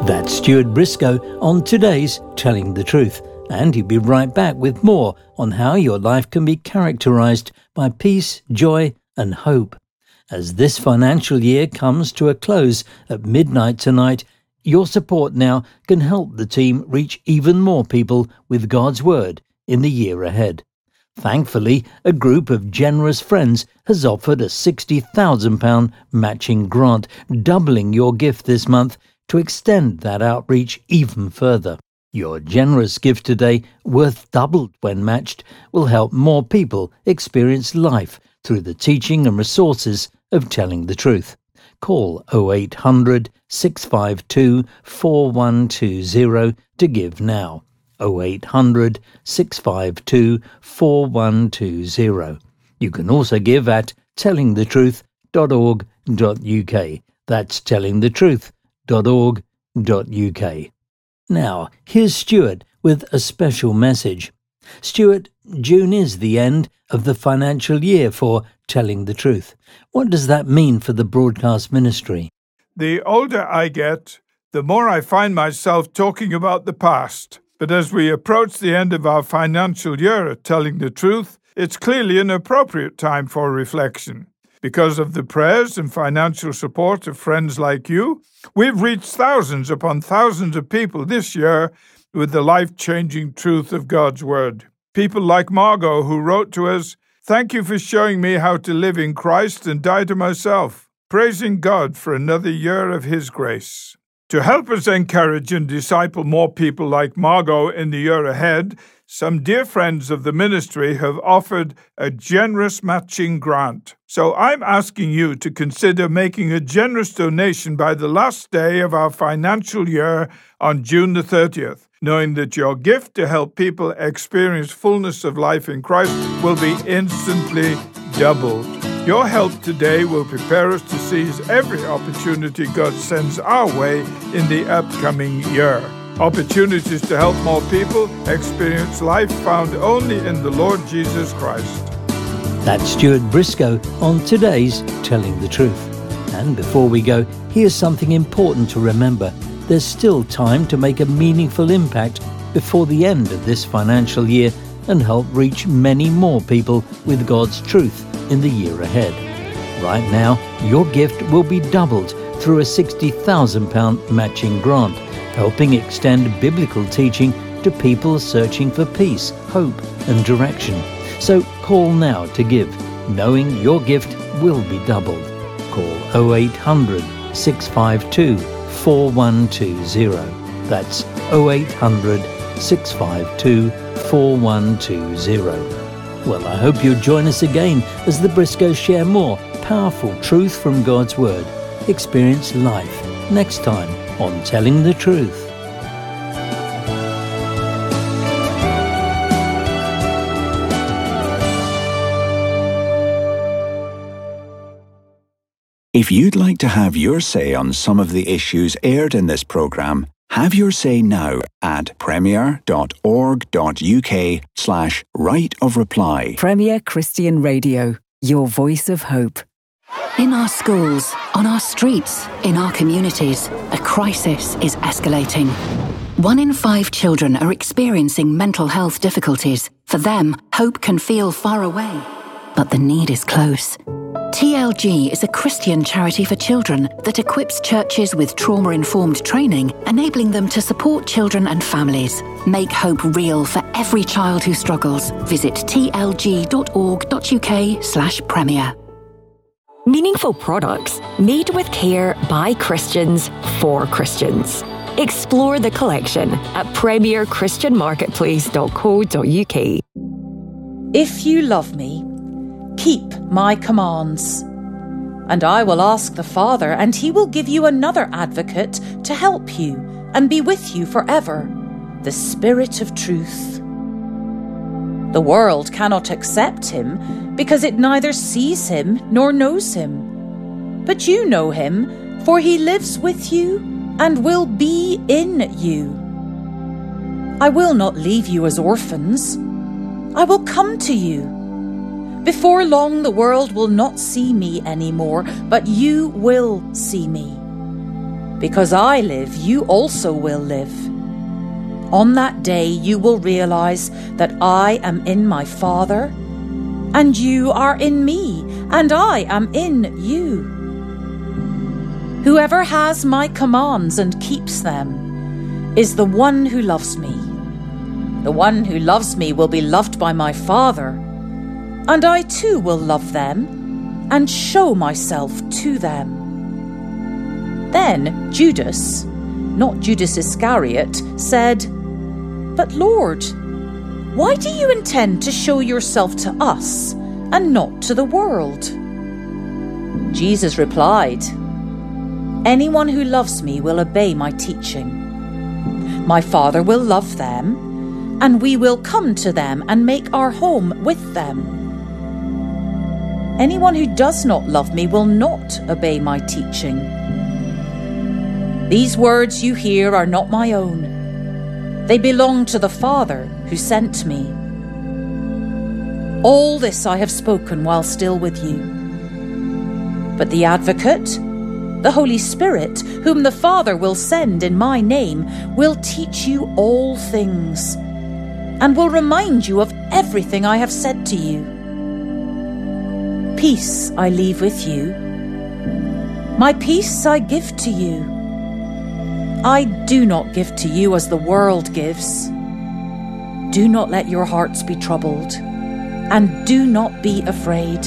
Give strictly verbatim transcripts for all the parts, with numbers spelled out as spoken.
That's Stuart Briscoe on today's Telling the Truth, and he'll be right back with more on how your life can be characterised by peace, joy and hope. As this financial year comes to a close at midnight tonight, your support now can help the team reach even more people with God's Word in the year ahead. Thankfully, a group of generous friends has offered a sixty thousand pounds matching grant, doubling your gift this month to extend that outreach even further. Your generous gift today, worth doubled when matched, will help more people experience life through the teaching and resources of Telling the Truth. Call oh eight hundred, six five two, four one two zero to give now. oh eight hundred, six five two, four one two zero. You can also give at telling the truth dot org dot U K. That's telling the truth dot org dot U K. Now, here's Stuart with a special message. Stuart, June is the end of the financial year for Telling the Truth. What does that mean for the broadcast ministry? The older I get, the more I find myself talking about the past. But as we approach the end of our financial year at Telling the Truth, it's clearly an appropriate time for reflection. Because of the prayers and financial support of friends like you, we've reached thousands upon thousands of people this year with the life-changing truth of God's Word. People like Margot, who wrote to us, "Thank you for showing me how to live in Christ and die to myself, praising God for another year of His grace." To help us encourage and disciple more people like Margot in the year ahead, some dear friends of the ministry have offered a generous matching grant. So I'm asking you to consider making a generous donation by the last day of our financial year on June the thirtieth, knowing that your gift to help people experience fullness of life in Christ will be instantly doubled. Your help today will prepare us to seize every opportunity God sends our way in the upcoming year. Opportunities to help more people experience life found only in the Lord Jesus Christ. That's Stuart Briscoe on today's Telling the Truth. And before we go, here's something important to remember. There's still time to make a meaningful impact before the end of this financial year and help reach many more people with God's truth in the year ahead. Right now, your gift will be doubled through a sixty thousand pounds matching grant, helping extend biblical teaching to people searching for peace, hope and direction. So call now to give, knowing your gift will be doubled. Call oh eight hundred, six five two, four one two zero. That's oh eight hundred, six five two, four one two zero. Well, I hope you'll join us again as the Briscoes share more powerful truth from God's Word. Experience life next time on Telling the Truth. If you'd like to have your say on some of the issues aired in this programme, have your say now at premier.org.uk slash right of reply. Premier Christian Radio, your voice of hope. In our schools, on our streets, in our communities, a crisis is escalating. One in five children are experiencing mental health difficulties. For them, hope can feel far away, but the need is close. T L G is a Christian charity for children that equips churches with trauma-informed training, enabling them to support children and families. Make hope real for every child who struggles. Visit tlg.org.uk slash premier. Meaningful products made with care by Christians for Christians. Explore the collection at premier christian marketplace dot co dot uk. If you love me, keep my commands. And I will ask the Father, and he will give you another advocate to help you and be with you forever, the Spirit of truth. The world cannot accept him because it neither sees him nor knows him. But you know him, for he lives with you and will be in you. I will not leave you as orphans. I will come to you. Before long, the world will not see me anymore, but you will see me. Because I live, you also will live. On that day you will realize that I am in my Father, and you are in me, and I am in you. Whoever has my commands and keeps them is the one who loves me. The one who loves me will be loved by my Father, and I too will love them and show myself to them. Then Judas, not Judas Iscariot, said, "But Lord, why do you intend to show yourself to us and not to the world?" Jesus replied, "Anyone who loves me will obey my teaching. My Father will love them, and we will come to them and make our home with them. Anyone who does not love me will not obey my teaching. These words you hear are not my own. They belong to the Father who sent me. All this I have spoken while still with you. But the Advocate, the Holy Spirit, whom the Father will send in my name, will teach you all things and will remind you of everything I have said to you. Peace I leave with you. My peace I give to you. I do not give to you as the world gives. Do not let your hearts be troubled, and do not be afraid."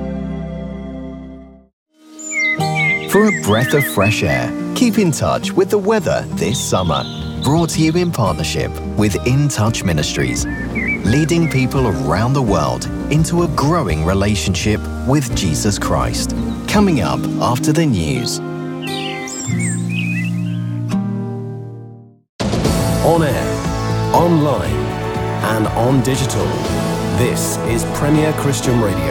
For a breath of fresh air, keep in touch with the weather this summer. Brought to you in partnership with In Touch Ministries, leading people around the world into a growing relationship with Jesus Christ. Coming up after the news. On air, online, and on digital. This is Premier Christian Radio.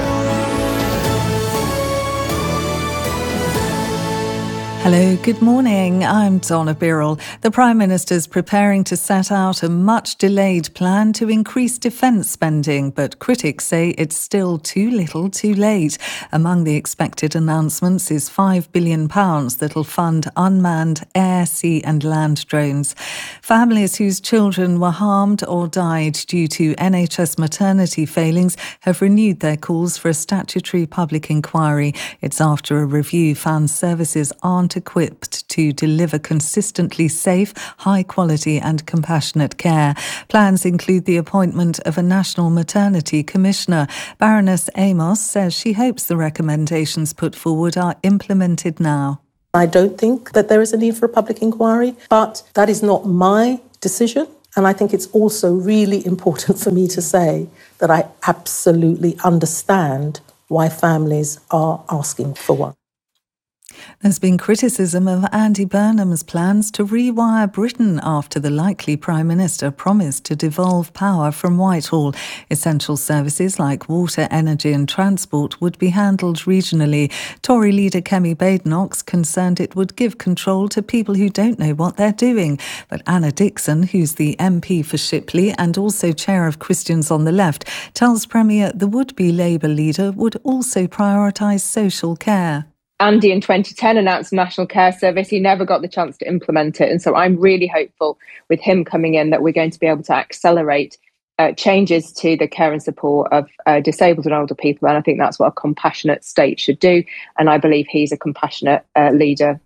Hello, good morning. I'm Donna Birrell. The Prime Minister's preparing to set out a much-delayed plan to increase defence spending, but critics say it's still too little too late. Among the expected announcements is five billion pounds that'll fund unmanned air, sea and land drones. Families whose children were harmed or died due to N H S maternity failings have renewed their calls for a statutory public inquiry. It's after a review found services aren't equipped to deliver consistently safe, high quality and compassionate care. Plans include the appointment of a National Maternity Commissioner. Baroness Amos says she hopes the recommendations put forward are implemented now. I don't think that there is a need for a public inquiry, but that is not my decision. And I think it's also really important for me to say that I absolutely understand why families are asking for one. There's been criticism of Andy Burnham's plans to rewire Britain after the likely Prime Minister promised to devolve power from Whitehall. Essential services like water, energy and transport would be handled regionally. Tory leader Kemi Badenoch's concerned it would give control to people who don't know what they're doing. But Anna Dixon, who's the M P for Shipley and also chair of Christians on the Left, tells Premier the would-be Labour leader would also prioritise social care. Andy in twenty ten announced a national care service. He never got the chance to implement it. And so I'm really hopeful with him coming in that we're going to be able to accelerate uh, changes to the care and support of uh, disabled and older people. And I think that's what a compassionate state should do. And I believe he's a compassionate uh, leader.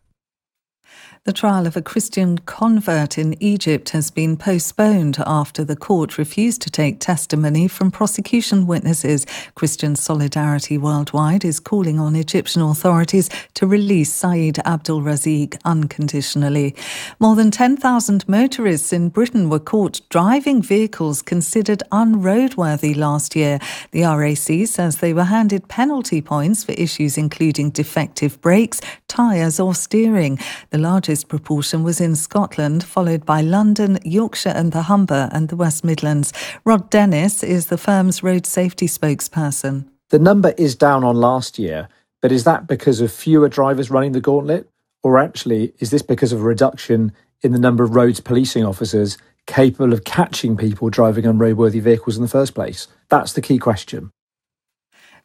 The trial of a Christian convert in Egypt has been postponed after the court refused to take testimony from prosecution witnesses. Christian Solidarity Worldwide is calling on Egyptian authorities to release Saeed Abdul Razik unconditionally. More than ten thousand motorists in Britain were caught driving vehicles considered unroadworthy last year. The R A C says they were handed penalty points for issues including defective brakes, tyres or steering. The largest proportion was in Scotland, followed by London, Yorkshire and the Humber and the West Midlands. Rod Dennis is the firm's road safety spokesperson. The number is down on last year, but is that because of fewer drivers running the gauntlet? Or actually, is this because of a reduction in the number of roads policing officers capable of catching people driving unroadworthy vehicles in the first place? That's the key question.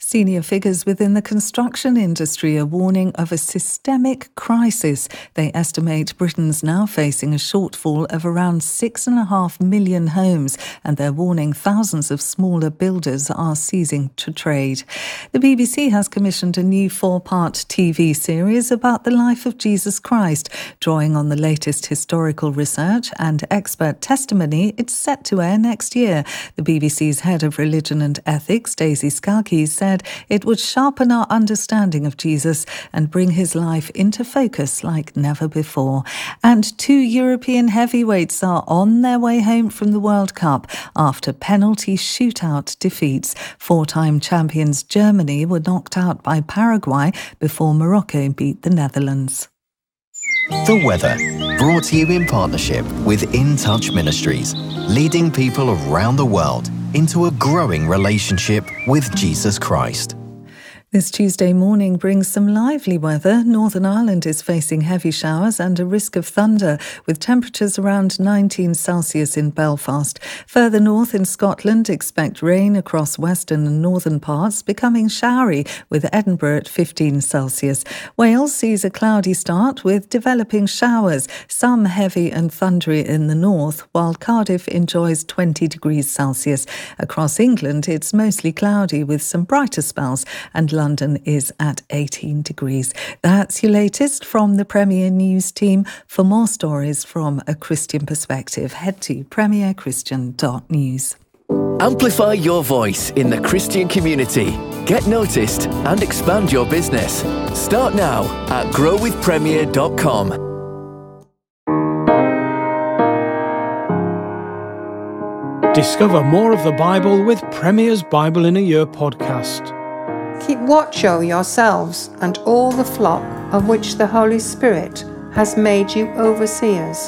Senior figures within the construction industry are warning of a systemic crisis. They estimate Britain's now facing a shortfall of around six and a half million homes, and they're warning thousands of smaller builders are ceasing to trade. The B B C has commissioned a new four-part T V series about the life of Jesus Christ. Drawing on the latest historical research and expert testimony, it's set to air next year. The B B C's head of religion and ethics, Daisy Scalkey, said it would sharpen our understanding of Jesus and bring his life into focus like never before. And two European heavyweights are on their way home from the World Cup after penalty shootout defeats. Four-time champions Germany were knocked out by Paraguay before Morocco beat the Netherlands. The weather, brought to you in partnership with In Touch Ministries, leading people around the world into a growing relationship with Jesus Christ. This Tuesday morning brings some lively weather. Northern Ireland is facing heavy showers and a risk of thunder, with temperatures around nineteen Celsius in Belfast. Further north in Scotland, expect rain across western and northern parts, becoming showery, with Edinburgh at fifteen Celsius. Wales sees a cloudy start with developing showers, some heavy and thundery in the north, while Cardiff enjoys twenty degrees Celsius. Across England, it's mostly cloudy with some brighter spells, and London is at eighteen degrees. That's your latest from the Premier News team. For more stories from a Christian perspective, head to premier christian dot news. Amplify your voice in the Christian community. Get noticed and expand your business. Start now at grow with premier dot com. Discover more of the Bible with Premier's Bible in a Year podcast. Keep watch over yourselves and all the flock of which the Holy Spirit has made you overseers.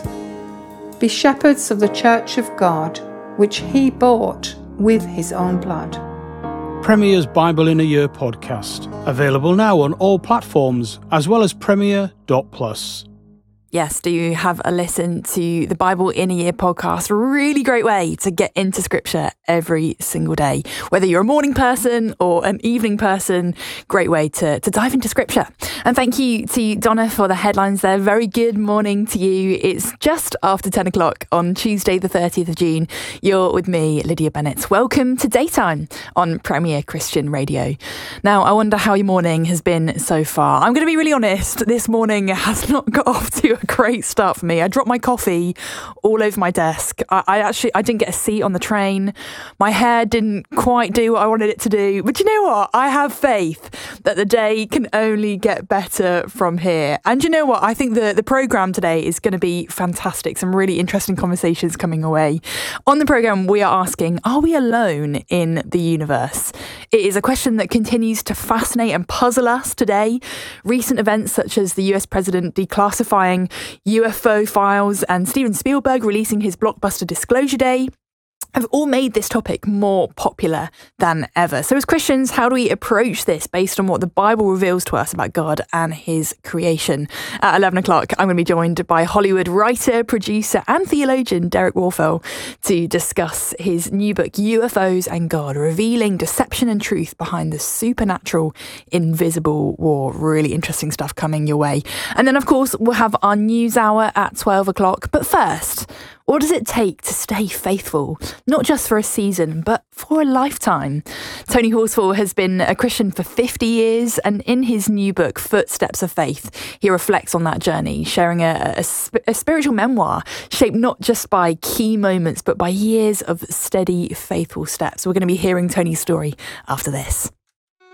Be shepherds of the church of God, which he bought with his own blood. Premier's Bible in a Year podcast. Available now on all platforms, as well as premier dot plus. Yes, do you have a listen to the Bible in a Year podcast? A really great way to get into scripture every single day. Whether you're a morning person or an evening person, great way to, to dive into scripture. And thank you to Donna for the headlines there. Very good morning to you. It's just after ten o'clock on Tuesday, the thirtieth of June. You're with me, Lydia Bennett. Welcome to Daytime on Premier Christian Radio. Now, I wonder how your morning has been so far. I'm going to be really honest. This morning has not got off to a great start for me. I dropped my coffee all over my desk. I, I actually, I didn't get a seat on the train. My hair didn't quite do what I wanted it to do. But you know what? I have faith that the day can only get better from here. And you know what? I think the, the programme today is going to be fantastic. Some really interesting conversations coming away. On the programme, we are asking, are we alone in the universe? It is a question that continues to fascinate and puzzle us today. Recent events such as the U S president declassifying U F O files and Steven Spielberg releasing his blockbuster Disclosure Day have all made this topic more popular than ever. So as Christians, how do we approach this based on what the Bible reveals to us about God and his creation? At eleven o'clock, I'm going to be joined by Hollywood writer, producer and theologian Derek Warfel to discuss his new book, U F Os and God, revealing deception and truth behind the supernatural invisible war. Really interesting stuff coming your way. And then, of course, we'll have our news hour at twelve o'clock. But first, what does it take to stay faithful, not just for a season, but for a lifetime? Tony Horsfall has been a Christian for fifty years, and in his new book, Footsteps of Faith, he reflects on that journey, sharing a, a, a spiritual memoir shaped not just by key moments, but by years of steady, faithful steps. We're going to be hearing Tony's story after this.